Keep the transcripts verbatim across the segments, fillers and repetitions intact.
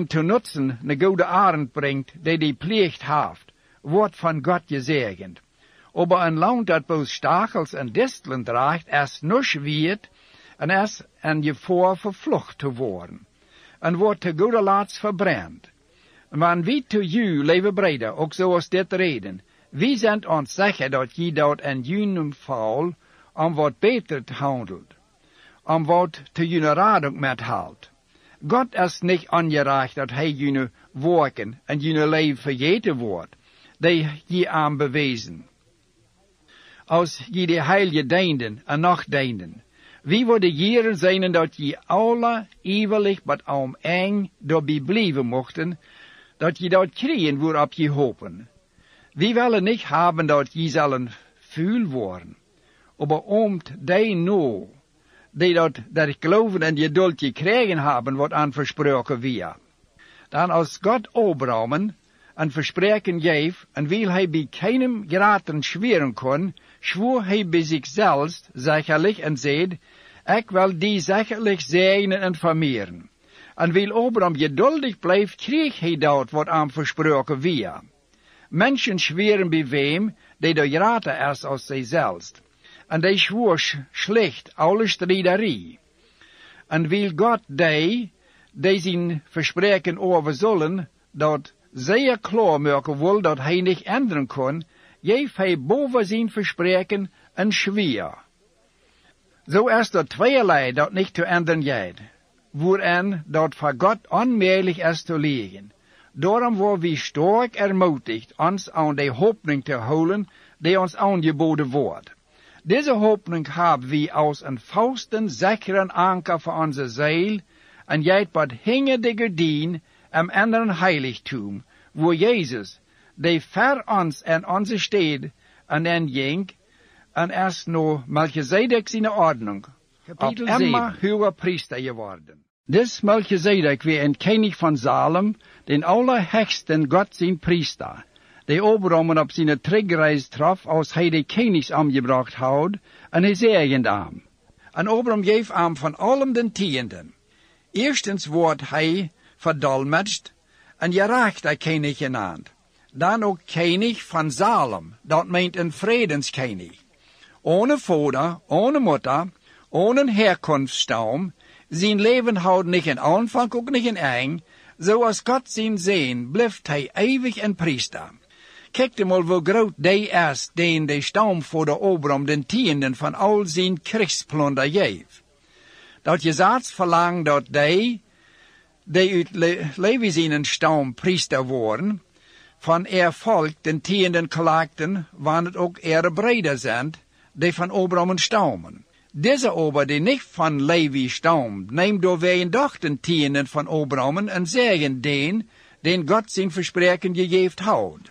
te nutzen ne goede arend brengt, die die plicht haft, wordt van God gezegend. Aber een land dat bloos stachels en distelen draagt, is nusch wiet, en is een gevaar vervlucht te worden, en wordt te goede laats verbrand. Maar wie te jou, lieve breder, ook zoals dit reden, wie zijn ons zeggen dat je dat in jullie val om wat beter te handelen, om wat te jullie rading met houdt. God is niet ongerecht dat hij jullie werken en jullie leven vergeten wordt, die je aan bewezen. Als je de heilige deenden en nog deenden, wie worden jaren zijn dat je alle eeuwig met om eng daarbij blijven mochten, dat je dat krijgen waarop je hopen. Wie willen niet hebben dat je zullen vuil worden, maar omt die no, die dat, dat geloven en je duld je krijgen hebben, wat aan versproken weer. Dan als God Abrahamen een verspreken geeft, en wil hij bij keinem geraten schweren kon, zwoer hij bij zichzelf zekerlijk en zei, ik wil die zekerlijk zegenen en vermeeren. En wil Abraham geduldig blijft, kreeg hij dat wat aan versproken weer. Mensen schweren bij wem, die de geraten is als zijzelf. En die zwoer slecht alle striderie. En wil God die, die zijn verspreken over zullen, dat zeer klaar maken wil dat hij niet änderen kon, geeft hij boven zijn verspreken een schwier. Zo is er tweeërlei dat niet te änderen gaat, waarin dat voor God onmogelijk is te liggen. Daarom worden we sterk ermutigd ons aan de hoopning te houden die ons aangeboden wordt. Deze hoopning hebben we als een vasten zekere anker voor onze ziel, en jij wat hingen de gordijn en anderen heiligtum, waar Jezus, die ver ons en onze stede en en ging, en is nu Melchizedek zijn ordnung, Kapitel op immer zeven. hoger priester geworden. Dus Melchizedek weer een koning van Salem, den allerhechsten God zijn priester, die Abraham op zijn terugreis trof als hij de konings omgebracht had, en hij zegende hem. En Abraham geeft hem van allem den tienden. Eerstens wordt hij verdolmetst, en geracht koning genaamd. Dan ook koning van Salem, dat meent een vredenskoning. Ohne vader, ohne moeder, ohne herkomststam, zijn leven houdt niet in aanvang, ook niet in eind, zoals God zijn zijn, blijft hij eeuwig een priester. Kijk de mal hoe groot die is, die de stam voor de Abraham den tienden van al zijn krigsplunder geeft. Dat je zaad verlangt dat die, die uit Le Levi zijn stam priester worden, van er volk den tienden klaagden, wanneer het ook er breder zijn, die van Abraham stammen. Deze ober, die niet van Levi stamt, neemt door wij doch den tienden van Abraham en zeggen den, den God zijn verspreken gegeven houdt.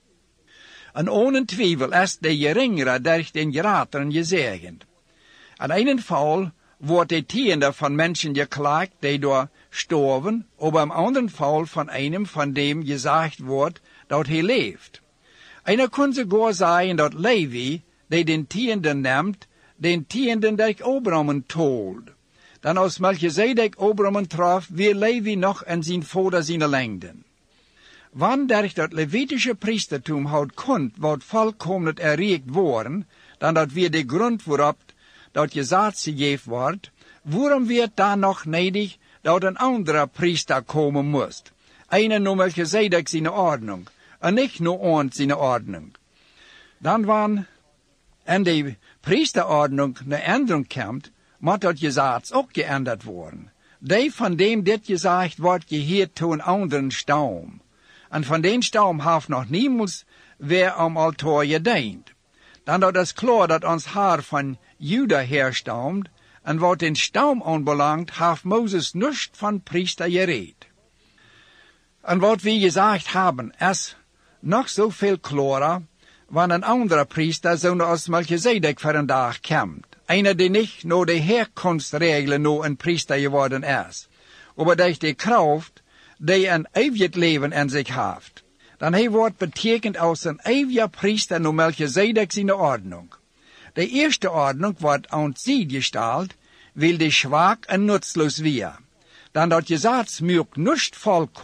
En ohne twijfel is de geringere durch den gerateren gezegend. Aan een geval wordt de tiende van mensen geklaagd die door sterven, aber im anderen Fall von einem, von dem gesagt wordt dat hij leeft. Einer kon sogar sagen, dat Levi, die den tienden neemt, den tienden durch Abraham told. Dan als Melchizedek Abraham traf, weer Levi nog en zijn vader zijn lengden. Wanneer dat Levitische priestertum houd kon, wat volkomen erreikt worden, dan dat weer de grond waarop dat gezaad gegeven wordt, waarom werd dan nog nedig dat een andere priester komen moest? Einer nur Melchizedek zijn ordnung, en niet nur ons zijn ordnung. Dan waren en de priesterordnung eine Änderung kommt, moet dat gezaad ook geändert worden. Die van dem dit gezegd wordt geheerd to een anderen stam. En van den stam heeft nog niemals weer am altaar gedient. Dan dat is klaar dat ons haar van Juda herstamt, en wat den stam aanbelangt, heeft Moses niets van priester gereed. En wat we gezegd hebben, is nog zoveel klarer, wanneer een andere priester, zoals Melchizedek voor een dag komt. Einer die niet naar de herkomstregelen naar een priester geworden is, maar durch de kracht die een eeuwig leven in zich heeft. Dan hij wordt betekend als een eeuwige priester naar Melchizedek zijn ordnung. De eerste ordnung wordt aan zij gesteld, wil de zwak en nutzloos weer. Dan dat je zaad smuurt niet volk